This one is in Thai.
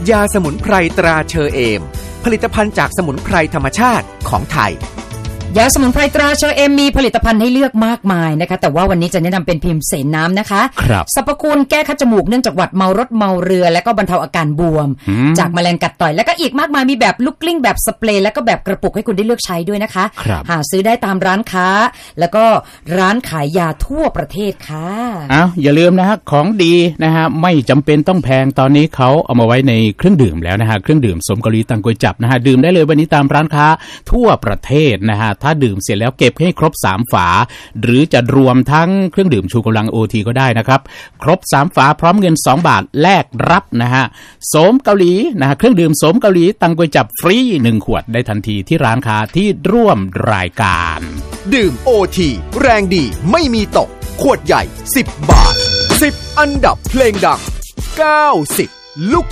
ยาสมุนไพรตราเชอเอมผลิตภัณฑ์จากสมุนไพรธรรมชาติของไทยยาสมุนไพรตราเชอเอมมีผลิตภัณฑ์ให้เลือกมากมายนะคะแต่ว่าวันนี้จะแนะนำเป็นพิมพ์เสนน้ำนะคะสรรพคุณแก้คัดจมูกเนื่องจากหวัดเมารถเมาเรือและก็บรรเทาอาการบวมจากแมลงกัดต่อยและก็อีกมากมายมีแบบลูกกลิ้งแบบสเปรย์และก็แบบกระปุกให้คุณได้เลือกใช้ด้วยนะคะหาซื้อได้ตามร้านค้าแล้วก็ร้านขายยาทั่วประเทศค่ะอย่าลืมนะฮะของดีนะฮะไม่จำเป็นต้องแพงตอนนี้เขาเอามาไว้ในเครื่องดื่มแล้วนะฮะเครื่องดื่มสมเกาหลีตังกวยจับนะฮะดื่มได้เลยวันนี้ตามร้านค้าทั่วประเทศนะฮะถ้าดื่มเสร็จแล้วเก็บให้ครบ3ฝาหรือจะรวมทั้งเครื่องดื่มชูกำลัง OT ก็ได้นะครับครบ3ฝาพร้อมเงิน2บาทแลกรับนะฮะโสมเกาหลีนะฮะเครื่องดื่มโสมเกาหลีตังกวยจับฟรี1ขวดได้ทันทีที่ร้านค้าที่ร่วมรายการดื่ม OT แรงดีไม่มีตกขวดใหญ่10 บาท10 อันดับเพลงดัง90ลูก